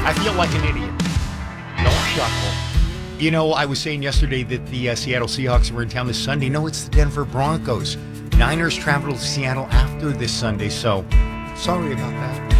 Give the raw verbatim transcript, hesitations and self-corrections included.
I feel like an idiot. No shuffle. You know, I was saying yesterday that the uh, Seattle Seahawks were in town this Sunday. No, it's the Denver Broncos. Niners travel to Seattle after this Sunday, so sorry about that.